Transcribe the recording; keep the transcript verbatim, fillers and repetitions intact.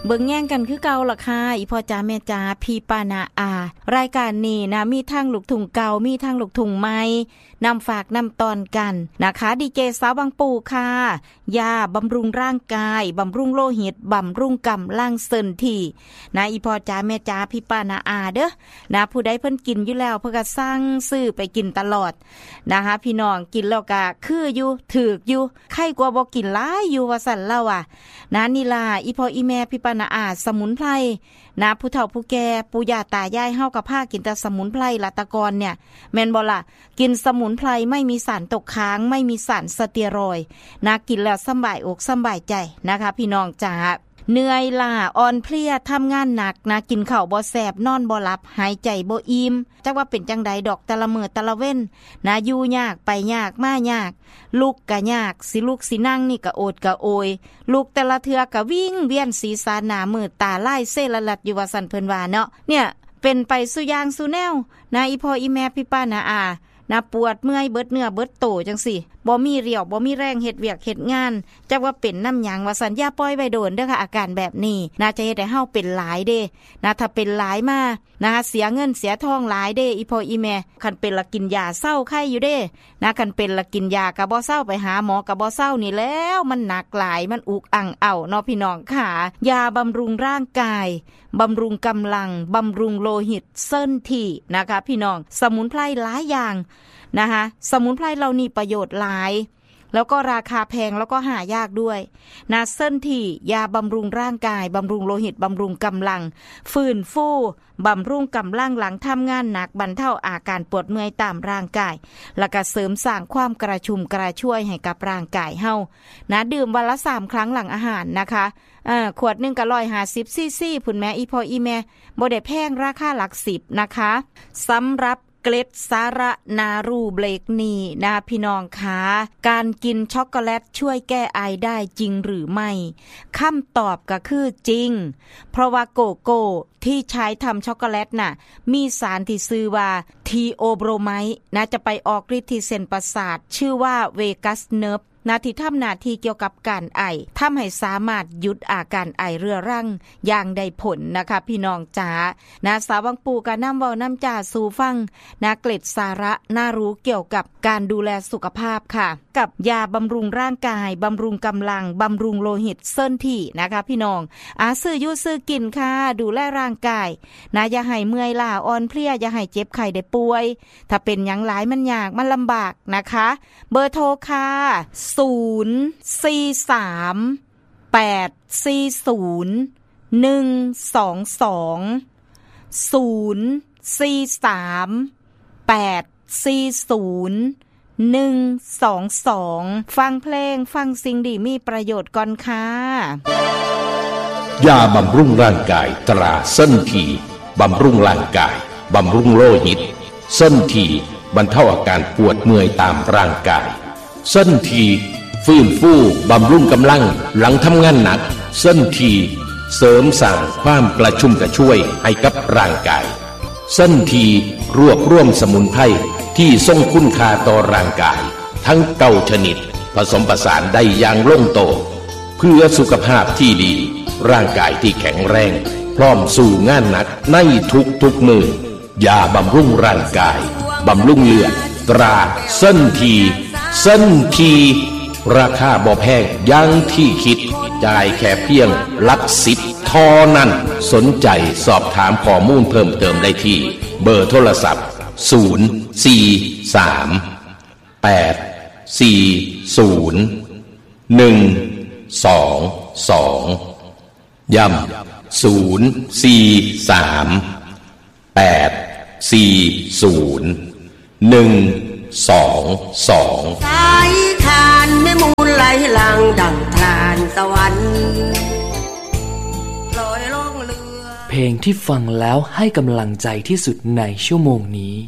เบิ่งแย่งกันคือเก่าล่ะค่ะอีพ่อจ๋าแม่จ๋าพี่ป้านาอารายการนี้นะมีทั้งลูกทุ่งเก่ามีทั้งลูกทุ่งใหม่นำฝากนำตอนกันนะคะดีเจสาวบางปูค่ะยาบำรุงร่างกายบำรุงโลหิตบำรุงกำลังเส้นที่นะอีพ่อจ๋าแม่จ๋าพี่ป้านาอาเด้อนะผู้ใดเพิ่นกินอยู่แล้วเพิ่นก็สั่งซื้อไปกินตลอดนะคะพี่น้องกินแล้วก็คืออยู่ถูกอยู่ไข้กว่าบ่กินหลายอยู่ว่าซั่นเล่าอ่ะนะนี่ล่ะอีพ่ออีแม่พี่ป้านาอาสมุนไพรนะผู้เฒ่าผู้แก่ปู่ย่าตายายเฮาก็พากินแต่สมุนไพรละตะกอนเนี่ยแม่นบ่ล่ะกินสมุนไพรไม่มีสารตกค้างไม่มีสารสเตียรอยด์นะกินแล้วสบายอกสบายใจนะคะพี่น้องจ๋าเหนื่อยล้าอ่อนเพลียทำงานหนักนะกินข้าวบ่แซ่บนอนบ่หลับหายใจบ่อิ่มจักว่าเป็นจังใดดอกแต่ละมื้อแต่ละเว้นนะอยู่ยากไปยากมายากลุกก็ยากสิลุกสินั่งนี่ก็โอดก็โอยลุกแต่ละเทื่อก็วิ่งเวียนศีรษะหน้ามืดตาลายเซละลัดอยู่ว่าซั่นเพิ่นว่าเนาะเนี่ยเป็นไปสุอย่างสุแนวนะอีพ่ออีแม่พี่ป้านาอานะปวดเมื่อยเบิดเนื้อเบิดโตจังสิบ่มีเรี่ยวบ่มีแรงเฮ็ดเวียกเฮ็ดงานจักว่าเป็นน้ำหยังว่าสัญญาปล่อยไว้โดนเด้อค่ะอาการแบบนี้น่าจะเฮ็ดให้เฮาเป็นหลายเด้นะถ้าเป็นหลายมานะคะเสียเงินเสียทองหลายเด้อีพ่ออีแม่คันเป็นละกินยาเศร้าไข้อยู่เด้นะคันเป็นละกินยาก็บ่เศร้าไปหาหมอก็บ่เศร้านี่แล้วมันหนักหลายมันอุกอังเอาเนาะพี่น้องค่ะยาบำรุงร่างกายบำรุงกำลังบำรุงโลหิตเส้นที่นะคะพี่น้องสมุนไพรหลายอย่างนะคะสมุนไพรเรานี่ประโยชน์หลายแล้วก็ราคาแพงแล้วก็หายากด้วยนะเส้นที่ยาบำรุงร่างกายบำรุงโลหิตบำรุงกำลังฟื้นฟูบำรุงกำลังหลังทำงานหนักบรรเทาอาการปวดเมื่อยตามร่างกายแล้วก็เสริมสร้างความกระชุ่มกระชวยให้กับร่างกายเฮานะดื่มวันละสามครั้งหลังอาหารนะคะอ่าขวดนึงก็หนึ่งร้อยห้าสิบซีซีพุ่นแม่อีพ่ออีแม่บ่ได้แพงราคาหลักสิบนะคะสำหรับเกล็ดสาระนารูเบรกนี่นะพี่น้องคะการกินช็อกโกแลตช่วยแก้ไอได้จริงหรือไม่คำตอบก็คือจริงเพราะว่าโกโก้ที่ใช้ทำช็อกโกแลตน่ะมีสารที่ชื่อว่าทีโอโบรไมด์นะจะไปออกฤทธิ์ที่เส้นประสาทชื่อว่าเวกัสเนิร์ฟนาที่ทำหน้าที่เกี่ยวกับการไอทำให้สามารถหยุดอาการไอเรื้อรังอย่างได้ผลนะคะพี่น้องจ๋านะสาวบางปูก็นำเว้านำจ่าสู่ฟังนะเกล็ดสาระน่ารู้เกี่ยวกับการดูแลสุขภาพค่ะกับยาบำรุงร่างกายบำรุงกำลังบำรุงโลหิตเส้นที่นะคะพี่น้องอาซื้ออยู่ซื้อกินค่ะดูแลร่างกายนะอย่าให้เมื่อยล้าอ่อนเพลียอย่าให้เจ็บไข้ได้ป่วยถ้าเป็นหยังหลายมันยากมันลำบากนะคะเบอร์โทรค่ะศูนย์ สี่ สาม แปด สี่ ศูนย์ หนึ่ง สอง สอง ศูนย์ สี่ สาม แปด สี่ ศูนย์ หนึ่ง สอง สองฟังเพลงฟังสิ่งดีมีประโยชน์ก่อนค่ะยาบำรุงร่างกายตราเส้นทีบำรุงร่างกายบำรุงโลหิตเส้นทีบรรเทาอาการปวดเมื่อยตามร่างกายเส้นทีฟื้นฟูบำรุงกำลังหลังทำงานหนักเส้นทีเสริมสร้างความกระชุ่มกระชวยให้กับร่างกายเส้นทีรวบรวมสมุนไพรที่ทรงคุณค่าต่อร่างกายทั้งเก้าชนิดผสมผสานได้อย่างลงตัวเพื่อสุขภาพที่ดีร่างกายที่แข็งแรงพร้อมสู่งานหนักในทุกทุกมือยาบำรุงร่างกายบำรุงเลือดตราเส้นทีเส้นทีราคาบ่แพงอย่างที่คิดจ่ายแค่เพียงหลักสิบเท่านั้นสนใจสอบถามข้อมูลเพิ่มเติมได้ที่เบอร์โทรศัพท์ศูนย์ สี่ สาม แปด สี่ ศูนย์ หนึ่ง สอง สองย้ำศูนย์ สี่ สาม แปด สี่ ศูนย์ หนึ่ง สอง สองสายทานไม่มูลไหลหลังดังทานตะวันลอยล่องเรือเพลงที่ฟังแล้วให้กำลังใจที่สุดในชั่วโมงนี้